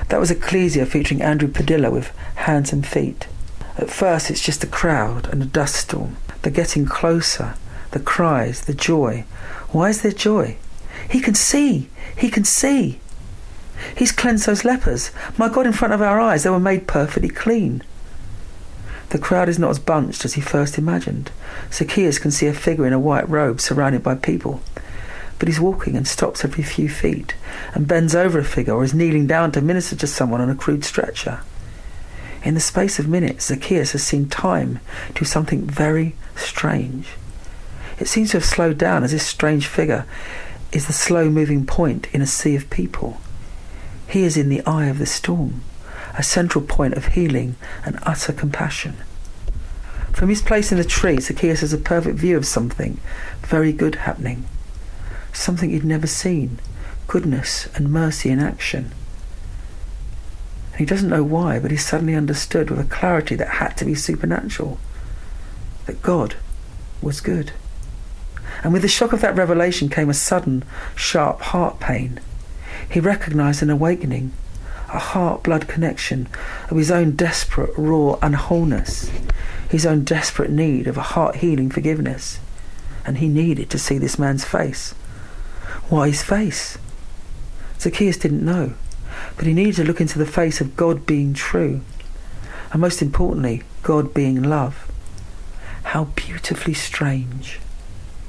That was Ecclesia featuring Andrew Padilla with Hands and Feet. At first it's just a crowd and a dust storm. They're getting closer. The cries, the joy. Why is there joy? He can see! He can see! He's cleansed those lepers. My God, in front of our eyes, they were made perfectly clean. The crowd is not as bunched as he first imagined. Zacchaeus can see a figure in a white robe surrounded by people. But he's walking and stops every few feet and bends over a figure or is kneeling down to minister to someone on a crude stretcher. In the space of minutes, Zacchaeus has seen time do something very strange. It seems to have slowed down as this strange figure is the slow-moving point in a sea of people. He is in the eye of the storm, a central point of healing and utter compassion. From his place in the tree, Zacchaeus has a perfect view of something very good happening. Something he'd never seen, goodness and mercy in action. And he doesn't know why, but he suddenly understood with a clarity that had to be supernatural, that God was good. And with the shock of that revelation came a sudden, sharp heart pain. He recognised an awakening, a heart-blood connection of his own desperate, raw unwholeness, his own desperate need of a heart-healing forgiveness. And he needed to see this man's face. Why his face? Zacchaeus didn't know, but he needed to look into the face of God being true, and most importantly, God being love. How beautifully strange.